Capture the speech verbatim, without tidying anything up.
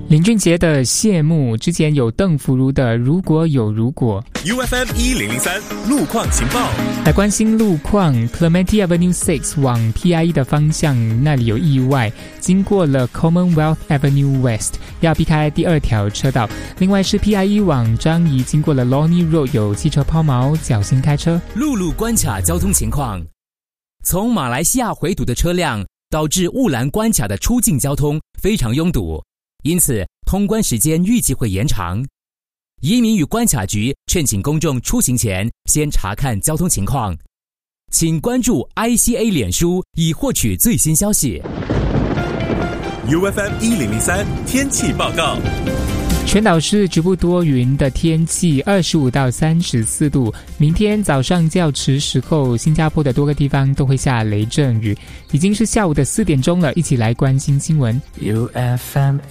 林俊杰的谢幕，之前有邓福如的如果有如果。 U F M 一零零三路况情报， 来关心路况。 Clementi Avenue 六往 P I E 的方向那里有意外，经过了 Commonwealth Avenue West， 要避开第二条车道。另外是 P I E 往樟宜，经过了 Lornie Road 有汽车抛锚，小心开车。 陆路关卡交通情况，从马来西亚回堵的车辆导致雾兰关卡的出境交通非常拥堵，因此通关时间预计会延长。移民与关卡局劝请公众出行前先查看交通情况，请关注 I C A 脸书以获取最新消息。 U F M 一零零三天气报告， 全岛是局部多云的天气，二十五到三十四度。明天早上较迟时候，新加坡的多个地方都会下雷阵雨。已经是下午的四点钟了，一起来关心新闻。 U F M